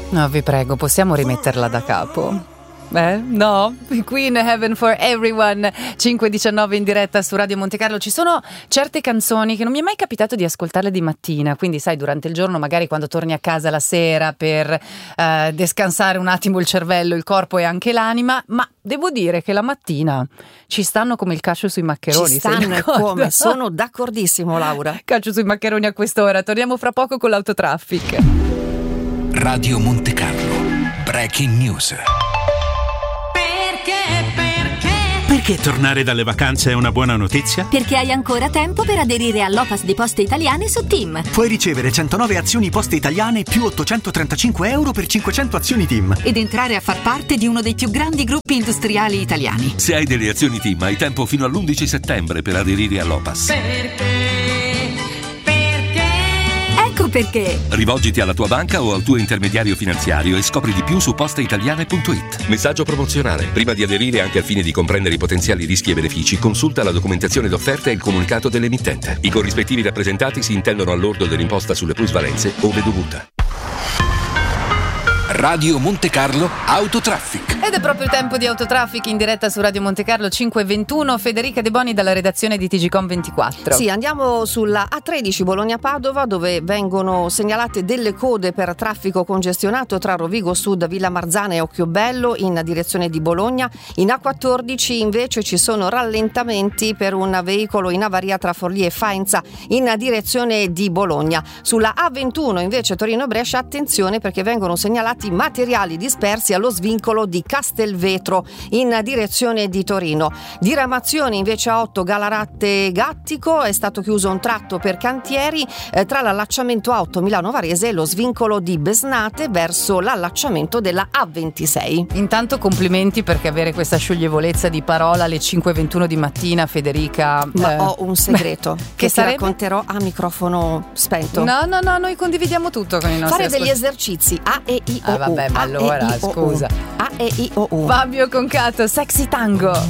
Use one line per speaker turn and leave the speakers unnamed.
No, vi prego, possiamo rimetterla da capo? No, qui in Heaven for Everyone 5:19 in diretta su Radio Monte Carlo. Ci sono certe canzoni che non mi è mai capitato di ascoltarle di mattina, quindi sai, durante il giorno, magari quando torni a casa la sera per descansare un attimo il cervello, il corpo e anche l'anima, ma devo dire che la mattina ci stanno come il calcio sui maccheroni.
Ci stanno e come, sono d'accordissimo, Laura.
Calcio sui maccheroni a quest'ora. Torniamo fra poco con l'autotraffic.
Radio Monte Carlo, Breaking News.
Perché tornare dalle vacanze è una buona notizia?
Perché hai ancora tempo per aderire all'Opas di Poste Italiane su TIM.
Puoi ricevere 109 azioni Poste Italiane più 835 euro per 500 azioni TIM.
Ed entrare a far parte di uno dei più grandi gruppi industriali italiani.
Se hai delle azioni TIM hai tempo fino all'11 settembre per aderire all'Opas.
Ecco perché.
Rivolgiti alla tua banca o al tuo intermediario finanziario e scopri di più su posteitaliane.it. Messaggio promozionale. Prima di aderire, anche al fine di comprendere i potenziali rischi e benefici, consulta la documentazione d'offerta e il comunicato dell'emittente. I corrispettivi rappresentati si intendono al lordo dell'imposta sulle plusvalenze ove dovuta.
Radio Monte Carlo Autotraffic.
Ed è proprio il tempo di Autotraffic in diretta su Radio Monte Carlo 5:21. Federica De Boni dalla redazione di TGcom 24.
Sì, andiamo sulla A13 Bologna-Padova, dove vengono segnalate delle code per traffico congestionato tra Rovigo Sud, Villa Marzana e Occhiobello in direzione di Bologna. In A14 invece ci sono rallentamenti per un veicolo in avaria tra Forlì e Faenza in direzione di Bologna. Sulla A21 invece Torino-Brescia, attenzione perché vengono segnalati materiali dispersi allo svincolo di Castelvetro in direzione di Torino. Diramazioni invece a 8 Galaratte Gattico, è stato chiuso un tratto per cantieri tra l'allacciamento A8 Milano Varese e lo svincolo di Besnate verso l'allacciamento della A26.
Intanto complimenti, perché avere questa scioglievolezza di parola alle 5:21 di mattina, Federica.
Ma ho un segreto che
sarebbe?
racconterò a microfono spento.
No, noi condividiamo tutto con i nostri
Fare degli esercizi A, E, I, O, U.
Vabbè, ma allora, scusa.
A, E, I, O, U.
Fabio Concato, Sexy Tango.